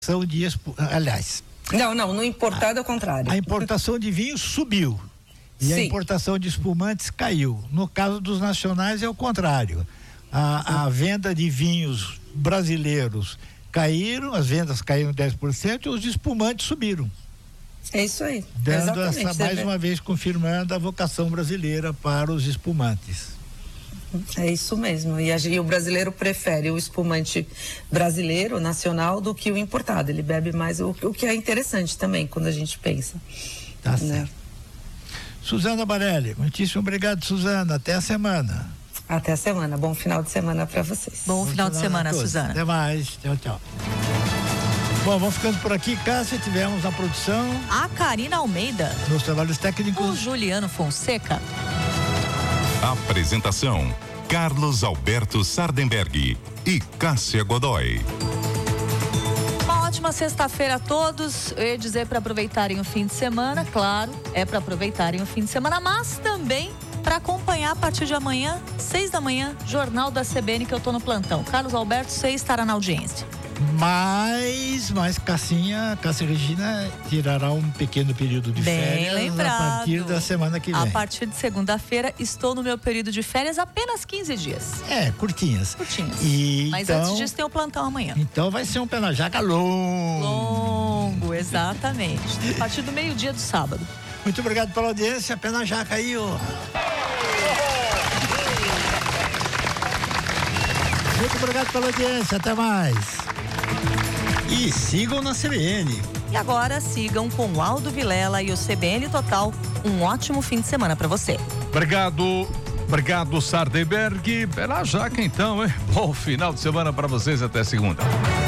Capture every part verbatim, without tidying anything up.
de aliás. Não, não, no importado é o contrário. A importação de vinho subiu e Sim. a importação de espumantes caiu. No caso dos nacionais é o contrário. A, a venda de vinhos brasileiros caíram, as vendas caíram dez por cento e os espumantes subiram. É isso aí. Dando essa, mais uma vez confirmando a vocação brasileira para os espumantes. É isso mesmo, e, a, e o brasileiro prefere o espumante brasileiro, nacional, do que o importado. Ele bebe mais, o, o que é interessante também quando a gente pensa. Tá, né? Certo. Suzana Barelli, muitíssimo obrigado, Suzana, até a semana. Até a semana, bom final de semana para vocês. Bom, bom final, final de semana, Suzana. Até mais, tchau, tchau. Bom, vamos ficando por aqui. Cássia, tivemos na produção a Karina Almeida, nos trabalhos técnicos o Juliano Fonseca. Apresentação: Carlos Alberto Sardenberg e Cássia Godoy. Uma ótima sexta-feira a todos. Eu ia dizer para aproveitarem o fim de semana, claro, é para aproveitarem o fim de semana, mas também para acompanhar a partir de amanhã, seis da manhã, Jornal da C B N, que eu tô no plantão. Carlos Alberto, você estará na audiência. Mas, mas Cassinha, Cássia Regina tirará um pequeno período de Bem férias lembrado. a partir da semana que vem. A partir de segunda-feira estou no meu período de férias, apenas quinze dias. É, curtinhas. Curtinhas. E mas então, antes disso tem o plantão amanhã. Então vai ser um pé na jaca longo. Longo, exatamente. A partir do meio-dia do sábado. Muito obrigado pela audiência, pé na jaca aí, ó. Muito obrigado pela audiência, até mais. E sigam na C B N. E agora sigam com o Aldo Vilela e o C B N Total. Um ótimo fim de semana para você. Obrigado, obrigado Sardenberg. Pela jaca então, hein? Bom final de semana para vocês, até segunda.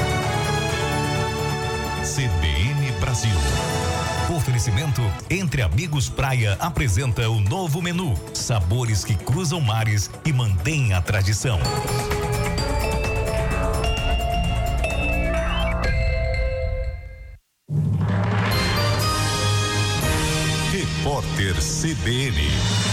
C B N Brasil. Oferecimento Entre Amigos Praia apresenta o novo menu. Sabores que cruzam mares e mantêm a tradição. Repórter C B N.